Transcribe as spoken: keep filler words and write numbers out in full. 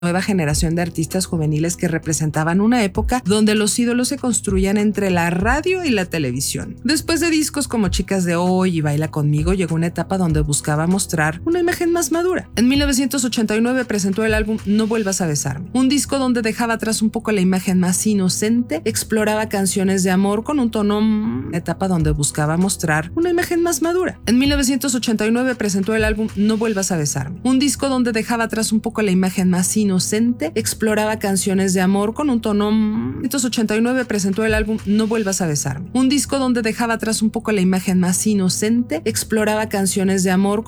nueva generación de artistas juveniles que representaban una época donde los ídolos se construían entre la radio y la televisión. Después de discos como Chicas de Hoy y Baila Conmigo, llegó una etapa donde buscaba mostrar una imagen más madura. En mil novecientos ochenta y nueve presentó el álbum No Vuelvas a Besarme, un disco donde dejaba atrás un poco la imagen más inocente, exploraba canciones de amor con un tono, una etapa donde buscaba mostrar una imagen más madura. En mil novecientos ochenta y nueve presentó el álbum No Vuelvas a Besarme, un disco donde dejaba atrás un poco la imagen más inocente inocente, exploraba canciones de amor con un tono. En mil novecientos ochenta y nueve presentó el álbum No Vuelvas a Besarme, un disco donde dejaba atrás un poco la imagen más inocente, exploraba canciones de amor